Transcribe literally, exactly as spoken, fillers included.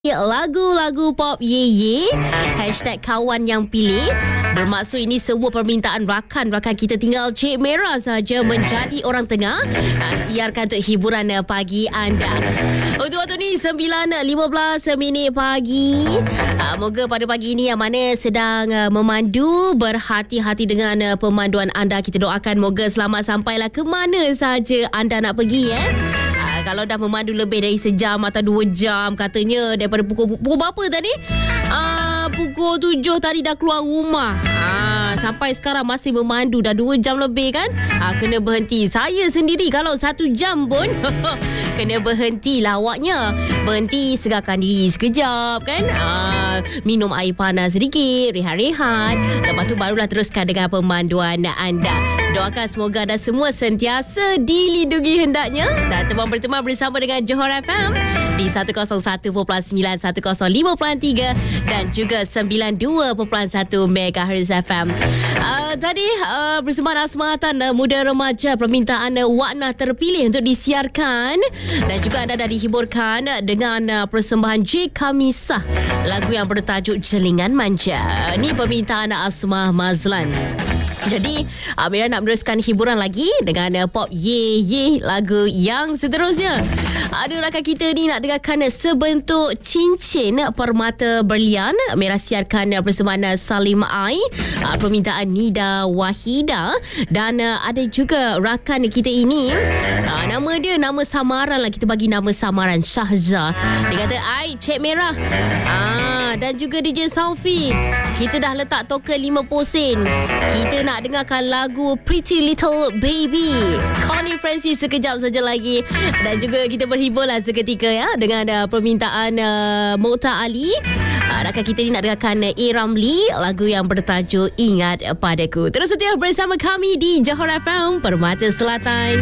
Lagu-lagu pop ye ye Hashtag kawan yang pilih. Bermaksud ini semua permintaan rakan-rakan kita, tinggal Cik Merah saja menjadi orang tengah. Siarkan untuk hiburan pagi anda. Untuk waktu ni sembilan lima belas minit pagi. Moga pada pagi ini yang mana sedang memandu berhati-hati dengan pemanduan anda. Kita doakan moga selamat sampailah ke mana saja anda nak pergi eh. Kalau dah memandu lebih dari sejam atau dua jam katanya daripada pukul pukul berapa tadi? Ah, pukul tujuh tadi dah keluar rumah. Ah, sampai sekarang masih memandu dah dua jam lebih kan? Ah, kena berhenti. Saya sendiri kalau satu jam pun kena berhenti lah awaknya. Berhenti, segarkan diri sekejap kan? Ah, minum air panas sedikit, rehat-rehat. Lepas tu barulah teruskan dengan pemanduan anda. Doakan semoga anda semua sentiasa dilindungi hendaknya. Dan teman berteman bersama dengan Johor F M di seratus satu perpuluhan sembilan, seratus lima perpuluhan tiga dan juga sembilan puluh dua perpuluhan satu megahertz F M. Uh, tadi uh, bersama Asma Tan, uh, muda remaja, permintaan uh, Wakna terpilih untuk disiarkan. Dan juga anda dah dihiburkan dengan uh, persembahan J. Kamisah, lagu yang bertajuk Jelingan Manja. Ini permintaan Asma Mazlan. Jadi Amira nak meneruskan hiburan lagi dengan uh, pop ye ye lagu yang seterusnya. Ada rakan kita ni nak dengarkan Sebentuk Cincin Permata Berlian. Amira siarkan persembahan Salim Ai, uh, permintaan Nida Wahida. Dan uh, ada juga rakan kita ini, uh, nama dia nama samaran lah, kita bagi nama samaran Syahza. Dia kata, "Ai Cik Merah." Ah, dan juga D J Saufi, kita dah letak token lima puluh sen. Kita nak dengarkan lagu Pretty Little Baby Connie Francis sekejap saja lagi. Dan juga kita berhiburlah seketika ya dengan uh, permintaan uh, Mota Ali. uh, Rakan kita ni nak dengarkan uh, A. Ramli, lagu yang bertajuk Ingat Padaku. Terus setia bersama kami di Johor F M Permata Selatan.